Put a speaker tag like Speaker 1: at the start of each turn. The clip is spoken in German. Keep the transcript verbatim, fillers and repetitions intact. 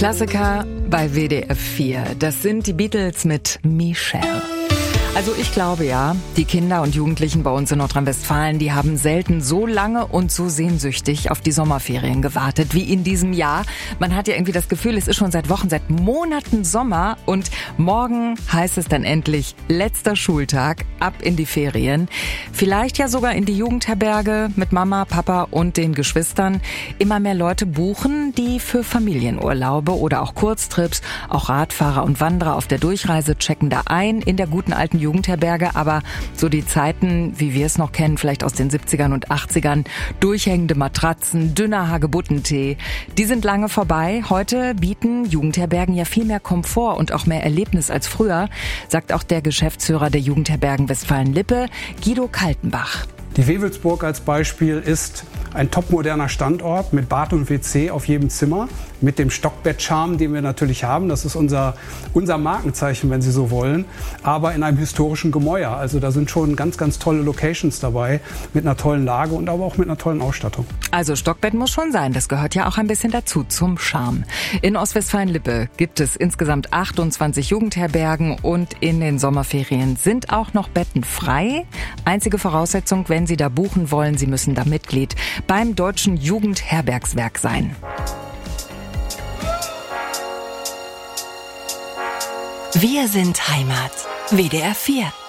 Speaker 1: Klassiker bei W D F vier. Das sind die Beatles mit Michelle. Also ich glaube ja, die Kinder und Jugendlichen bei uns in Nordrhein-Westfalen, die haben selten so lange und so sehnsüchtig auf die Sommerferien gewartet wie in diesem Jahr. Man hat ja irgendwie das Gefühl, es ist schon seit Wochen, seit Monaten Sommer und morgen heißt es dann endlich letzter Schultag, ab in die Ferien. Vielleicht ja sogar in die Jugendherberge mit Mama, Papa und den Geschwistern. Immer mehr Leute buchen die für Familienurlaube oder auch Kurztrips. Auch Radfahrer und Wanderer auf der Durchreise checken da ein in der guten alten Jugendherberge, aber so die Zeiten, wie wir es noch kennen, vielleicht aus den siebzigern und achtzigern, durchhängende Matratzen, dünner Hagebuttentee, die sind lange vorbei. Heute bieten Jugendherbergen ja viel mehr Komfort und auch mehr Erlebnis als früher, sagt auch der Geschäftsführer der Jugendherbergen Westfalen-Lippe, Guido Kaltenbach.
Speaker 2: Die Wewelsburg als Beispiel ist ein topmoderner Standort mit Bad und W C auf jedem Zimmer, mit dem Stockbett-Charme, den wir natürlich haben. Das ist unser, unser Markenzeichen, wenn Sie so wollen, aber in einem historischen Gemäuer. Also da sind schon ganz, ganz tolle Locations dabei, mit einer tollen Lage und aber auch mit einer tollen Ausstattung.
Speaker 1: Also Stockbett muss schon sein, das gehört ja auch ein bisschen dazu, zum Charme. In Ostwestfalen-Lippe gibt es insgesamt achtundzwanzig Jugendherbergen und in den Sommerferien sind auch noch Betten frei. Einzige Voraussetzung, wenn Sie da buchen wollen, Sie müssen da Mitglied beim Deutschen Jugendherbergswerk sein.
Speaker 3: Wir sind Heimat. W D R vier.